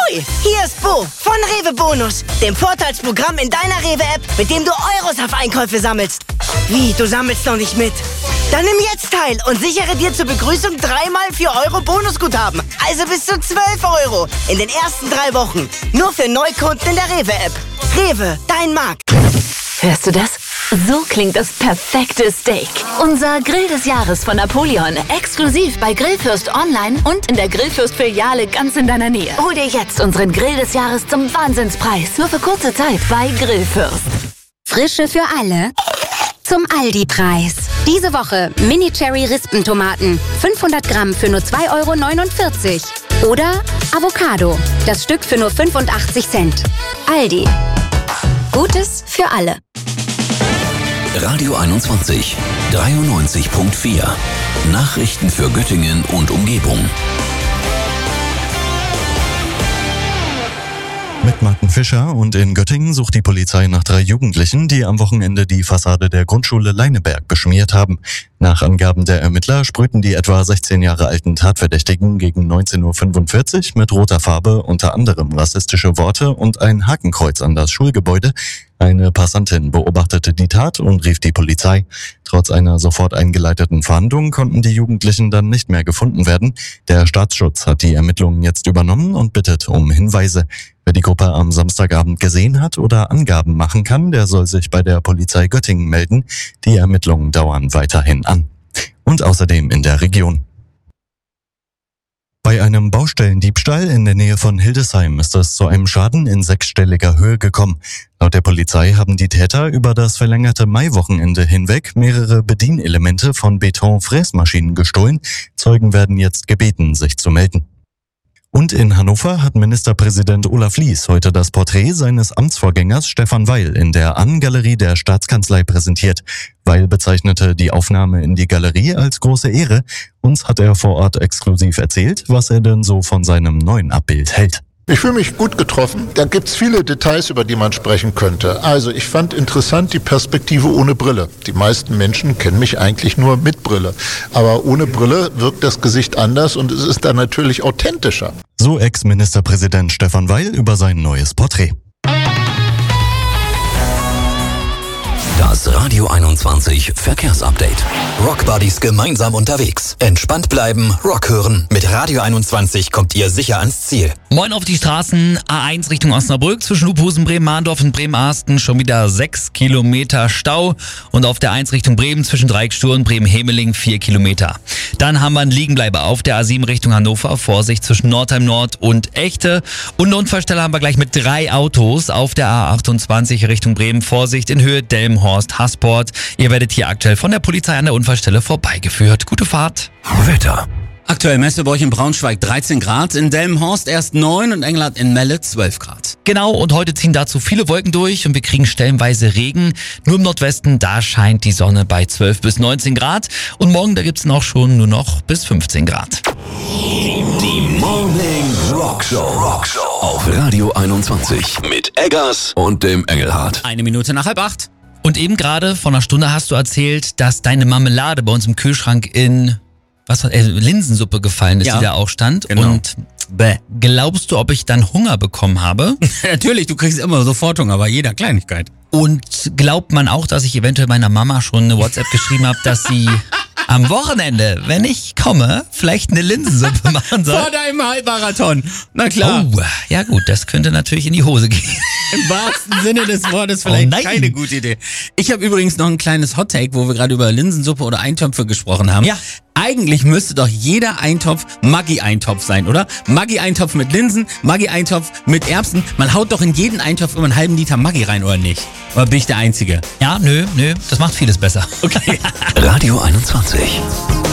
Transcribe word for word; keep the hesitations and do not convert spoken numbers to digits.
Ahoi! Hier ist Bo von Rewe Bonus, dem Vorteilsprogramm in deiner Rewe-App, mit dem du Euros auf Einkäufe sammelst. Wie, du sammelst noch nicht mit? Dann nimm jetzt teil und sichere dir zur Begrüßung dreimal vier Euro Bonusguthaben. Also bis zu zwölf Euro in den ersten drei Wochen. Nur für Neukunden in der Rewe-App. Rewe, dein Markt. Hörst du das? So klingt das perfekte Steak. Unser Grill des Jahres von Napoleon. Exklusiv bei Grillfürst online und in der Grillfürst-Filiale ganz in deiner Nähe. Hol dir jetzt unseren Grill des Jahres zum Wahnsinnspreis. Nur für kurze Zeit bei Grillfürst. Frische für alle zum Aldi-Preis. Diese Woche Mini-Cherry-Rispentomaten. fünfhundert Gramm für nur zwei Euro neunundvierzig. Oder Avocado. Das Stück für nur fünfundachtzig Cent. Aldi. Gutes für alle. Radio einundzwanzig, dreiundneunzig Komma vier. Nachrichten für Göttingen und Umgebung. Mit Martin Fischer und in Göttingen sucht die Polizei nach drei Jugendlichen, die am Wochenende die Fassade der Grundschule Leineberg beschmiert haben. Nach Angaben der Ermittler sprühten die etwa sechzehn Jahre alten Tatverdächtigen gegen neunzehn Uhr fünfundvierzig mit roter Farbe unter anderem rassistische Worte und ein Hakenkreuz an das Schulgebäude. Eine Passantin beobachtete die Tat und rief die Polizei. Trotz einer sofort eingeleiteten Fahndung konnten die Jugendlichen dann nicht mehr gefunden werden. Der Staatsschutz hat die Ermittlungen jetzt übernommen und bittet um Hinweise. Wer die Gruppe am Samstagabend gesehen hat oder Angaben machen kann, der soll sich bei der Polizei Göttingen melden. Die Ermittlungen dauern weiterhin an. Und außerdem in der Region. Bei einem Baustellendiebstahl in der Nähe von Hildesheim ist es zu einem Schaden in sechsstelliger Höhe gekommen. Laut der Polizei haben die Täter über das verlängerte Maiwochenende hinweg mehrere Bedienelemente von Betonfräsmaschinen gestohlen. Zeugen werden jetzt gebeten, sich zu melden. Und in Hannover hat Ministerpräsident Olaf Lies heute das Porträt seines Amtsvorgängers Stefan Weil in der Annengalerie der Staatskanzlei präsentiert. Weil bezeichnete die Aufnahme in die Galerie als große Ehre. Uns hat er vor Ort exklusiv erzählt, was er denn so von seinem neuen Abbild hält. Ich fühle mich gut getroffen. Da gibt's viele Details, über die man sprechen könnte. Also ich fand interessant die Perspektive ohne Brille. Die meisten Menschen kennen mich eigentlich nur mit Brille. Aber ohne Brille wirkt das Gesicht anders und es ist dann natürlich authentischer. So Ex-Ministerpräsident Stefan Weil über sein neues Porträt. Das Radio einundzwanzig Verkehrsupdate. Rockbuddies gemeinsam unterwegs. Entspannt bleiben, Rock hören. Mit Radio einundzwanzig kommt ihr sicher ans Ziel. Moin auf die Straßen. A eins Richtung Osnabrück zwischen Lubhusen, Bremen-Mahndorf und Bremen-Arsten schon wieder sechs Kilometer Stau. Und auf der eins Richtung Bremen zwischen Dreieckstur und Bremen-Hemeling vier Kilometer. Dann haben wir einen Liegenbleiber auf der A sieben Richtung Hannover. Vorsicht zwischen Nordheim Nord und Echte. Und eine Unfallstelle haben wir gleich mit drei Autos auf der A achtundzwanzig Richtung Bremen. Vorsicht in Höhe Delmenhorst, Hasport. Ihr werdet hier aktuell von der Polizei an der Unfallstelle vorbeigeführt. Gute Fahrt. Wetter. Aktuell Messeburg in Braunschweig dreizehn Grad, in Delmenhorst erst neun und Engelhardt in Melle zwölf Grad. Genau, und heute ziehen dazu viele Wolken durch und wir kriegen stellenweise Regen. Nur im Nordwesten, da scheint die Sonne bei zwölf bis neunzehn Grad. Und morgen, da gibt's noch schon nur noch bis fünfzehn Grad. Die Morning Rock Show. Rock Show auf Radio einundzwanzig mit Eggers und dem Engelhardt. Eine Minute nach halb acht. Und eben gerade vor einer Stunde hast du erzählt, dass deine Marmelade bei uns im Kühlschrank in was war, äh, Linsensuppe gefallen ist, ja, die da auch stand. Genau. Und bäh, glaubst du, ob ich dann Hunger bekommen habe? Natürlich, du kriegst immer sofort Hunger bei jeder Kleinigkeit. Und glaubt man auch, dass ich eventuell meiner Mama schon eine WhatsApp geschrieben habe, dass sie am Wochenende, wenn ich komme, vielleicht eine Linsensuppe machen soll? Vor deinem Halbmarathon. Na klar. Oh, ja gut, das könnte natürlich in die Hose gehen. Im wahrsten Sinne des Wortes vielleicht oh keine gute Idee. Ich habe übrigens noch ein kleines Hot-Take, wo wir gerade über Linsensuppe oder Eintöpfe gesprochen haben. Ja. Eigentlich müsste doch jeder Eintopf Maggi-Eintopf sein, oder? Maggi-Eintopf mit Linsen, Maggi-Eintopf mit Erbsen. Man haut doch in jeden Eintopf immer einen halben Liter Maggi rein, oder nicht? Oder bin ich der Einzige? Ja, nö, nö, das macht vieles besser. Okay. Radio einundzwanzig.